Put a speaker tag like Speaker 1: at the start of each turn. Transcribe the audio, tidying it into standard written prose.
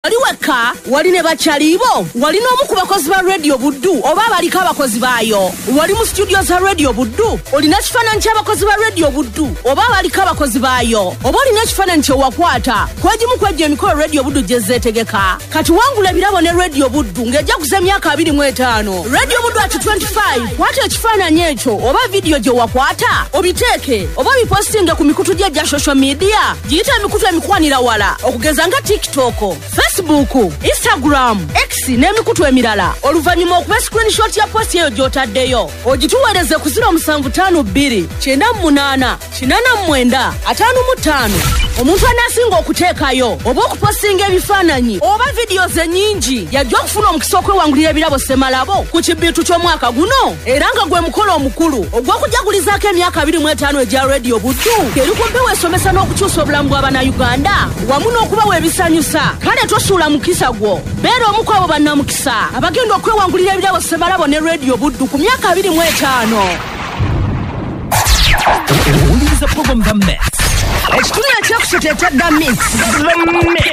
Speaker 1: wali weka wali ne bachalibo wali no mu bakozi ba radio Buddu oba baliko abakozi bayo wali mu studio za radio Buddu olina kifaananyi ky'abakozi ba radio Buddu oba baliko abakozi bayo oba olina kifaananyi kye wakwata kwajimu kwajja emikolo radio Buddu gye zeetegeka kati wangula ebirabo ne radio Buddu ng'ejja kuza emyaka 25 radio Buddu at 25 kwata ekifaananyi ekyo oba video gye wakwata obiteeke oba bipostinge ku mikutu gya social media giyita emikutu emikwanira wala okugeza nga TikTok, Facebook, Instagram, X n'emikutu emirala oluvannyuma okuba screenshot ya post eyo gy'otaddeyo ogituweereze ku 0752 98 89 55 omuntu anasinga okuteekayo oba okupostinga ebifaananyi oba videos ennyingi yajja okufuna omukisa okwewangulira ebirabo Ssemalabo ku kibbiitu ky'omwaka guno era nga gwe mukolo omukulu ogw'okujagulizaako emyaka 25 egya radio Buddu eri kumpewo esomesa n'okukyusa obulamu bw'Abannayuganda wamu n'okubawa ebisanyusa kale tosuula mukisa gwo beera omu ku abo bannamukisa abagenda okwewangulira ebirabo Ssemalabo ne radio Buddu ku myaka 25.
Speaker 2: Owuliriza program The Mix.
Speaker 1: Ekitundu ekyokusatu ekya The Mix.